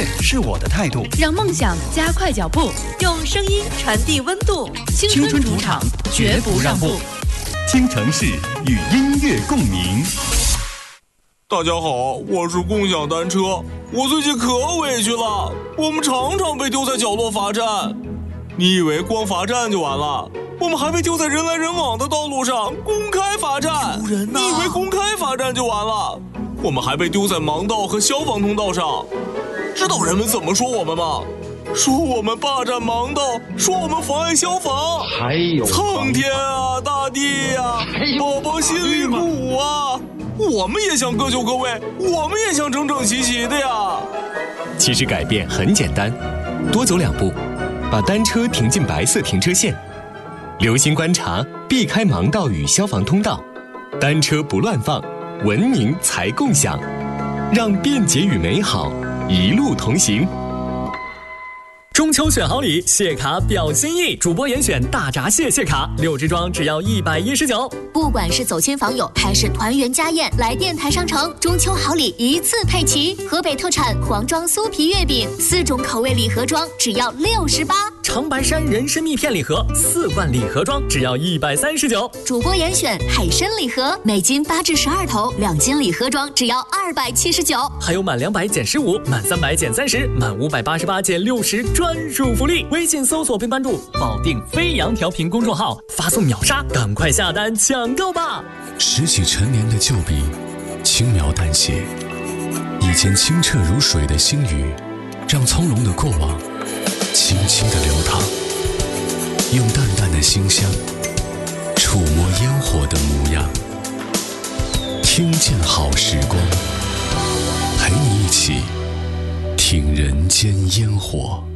是我的态度， 让梦想加快脚步， 用声音传递温度。 青春主场，绝不让步。 京城市与音乐共鸣。 大家好，我是共享单车。我最近可委屈了，我们常常被丢在角落罚站。你以为光罚站就完了？我们还被丢在人来人往的道路上公开罚站。 丢人啊！ 你以为公开罚站就完了？我们还被丢在盲道和消防通道上。知道人们怎么说我们吗？说我们霸占盲道，说我们妨碍消防。 还有苍天啊，大地啊，宝宝心里苦啊！我们也想各就各位，我们也想整整齐齐的呀。 其实改变很简单，多走2步，把单车停进白色停车线，留心观察，避开盲道与消防通道，单车不乱放，文明才共享，让便捷与美好一路同行。 中秋选好礼，谢卡表心意。主播严选大闸蟹卡，6支装只要119。 不管是走亲访友还是团圆家宴，来电台商城，中秋好礼一次配齐。河北特产黄庄酥皮月饼，4种口味礼盒装只要68。 长白山人参蜜片礼盒4罐礼盒装只要139。 主播严选海参礼盒，每斤8至12头，2斤礼盒装只要279。 还有满200减15，满300减30，满588减60专属福利。微信搜索并关注保定飞扬调频公众号，发送秒杀，赶快下单抢购吧！ 拾起陈年的旧笔，轻描淡写，以前清澈如水的星宇，让从容的过往轻轻地流淌，用淡淡的馨香触摸烟火的模样，听见好时光，陪你一起听人间烟火。